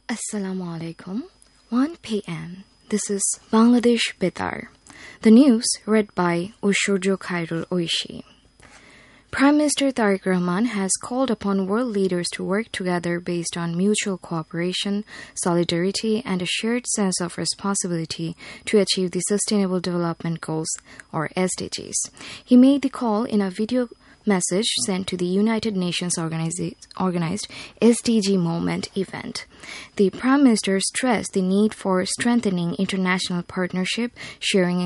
Assalamu alaikum. 1 p.m. This is Bangladesh Betar. The news read by Ushurjo Khairul Oishi. Prime Minister Tariq Rahman has called upon world leaders to work together based on mutual cooperation, solidarity, and a shared sense of responsibility to achieve the Sustainable Development Goals, or SDGs. He made the call in a video message sent to the United Nations organized SDG Moment event. The Prime Minister stressed the need for strengthening international partnership, sharing